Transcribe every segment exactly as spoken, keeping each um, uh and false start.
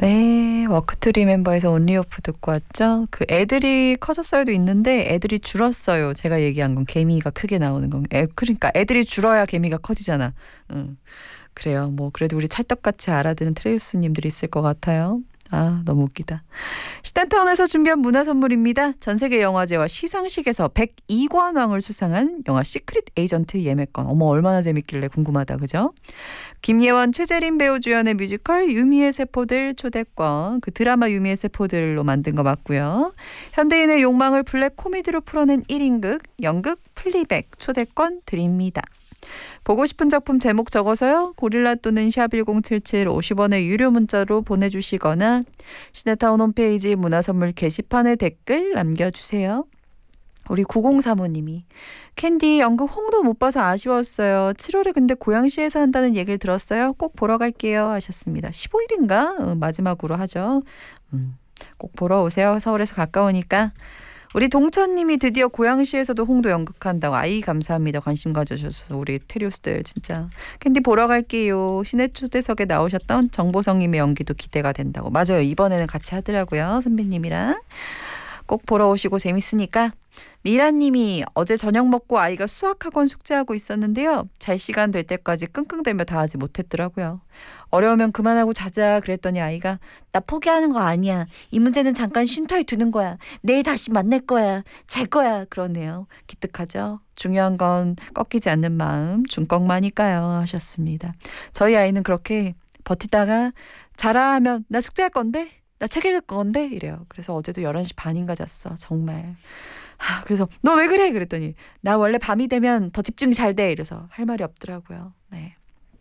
네, 워크 투 리멤버에서 온리 오프 듣고 왔죠. 그 애들이 커졌어요도 있는데 애들이 줄었어요. 제가 얘기한 건 개미가 크게 나오는 건. 애, 그러니까 애들이 줄어야 개미가 커지잖아. 응. 그래요. 뭐 그래도 우리 찰떡같이 알아듣는 트레이스님들이 있을 것 같아요. 아, 너무 웃기다. 시대타운에서 준비한 문화 선물입니다. 전세계 영화제와 시상식에서 백이 관왕을 수상한 영화 시크릿 에이전트 예매권. 어머, 얼마나 재밌길래 궁금하다, 그죠? 김예원, 최재림 배우 주연의 뮤지컬 유미의 세포들 초대권. 그 드라마 유미의 세포들로 만든 거 맞고요. 현대인의 욕망을 블랙 코미디로 풀어낸 일 인극 연극 플리백 초대권 드립니다. 보고 싶은 작품 제목 적어서요. 고릴라 또는 샵 일공칠칠 오십 원의 유료 문자로 보내주시거나 시네타운 홈페이지 문화선물 게시판에 댓글 남겨주세요. 우리 구공삼오님이 캔디 연극 홍도 못 봐서 아쉬웠어요. 칠월에 근데 고양시에서 한다는 얘기를 들었어요. 꼭 보러 갈게요 하셨습니다. 십오일인가? 어, 마지막으로 하죠. 음, 꼭 보러 오세요. 서울에서 가까우니까. 우리 동천님이 드디어 고양시에서도 홍도 연극한다고. 아이 감사합니다. 관심 가져주셔서 우리 테리우스들 진짜 캔디 보러 갈게요. 시내 초대석에 나오셨던 정보성님의 연기도 기대가 된다고. 맞아요. 이번에는 같이 하더라고요. 선배님이랑. 꼭 보러 오시고 재밌으니까. 미라님이 어제 저녁 먹고 아이가 수학학원 숙제하고 있었는데요. 잘 시간 될 때까지 끙끙대며 다 하지 못했더라고요. 어려우면 그만하고 자자 그랬더니 아이가 나 포기하는 거 아니야. 이 문제는 잠깐 쉼터에 두는 거야. 내일 다시 만날 거야. 잘 거야. 그러네요. 기특하죠. 중요한 건 꺾이지 않는 마음 중꺾마니까요 하셨습니다. 저희 아이는 그렇게 버티다가 자라 하면 나 숙제할 건데? 나 책 읽을 건데? 이래요. 그래서 어제도 열한 시 반인가 잤어. 정말. 하, 그래서 너 왜 그래? 그랬더니 나 원래 밤이 되면 더 집중이 잘 돼. 이래서 할 말이 없더라고요. 네.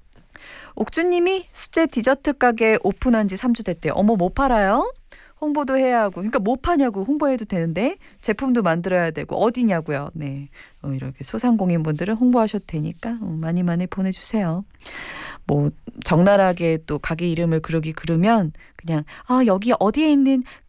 옥주님이 수제 디저트 가게 오픈한 지 삼 주 됐대요. 어머, 뭐 팔아요? 홍보도 해야 하고. 그러니까 뭐 파냐고. 홍보해도 되는데 제품도 만들어야 되고 어디냐고요. 네, 어, 이렇게 소상공인분들은 홍보하셔도 되니까 어, 많이 많이 보내주세요. 뭐 적나라하게 또 가게 이름을 그러기 그러면 그냥 아 여기 어디에 있는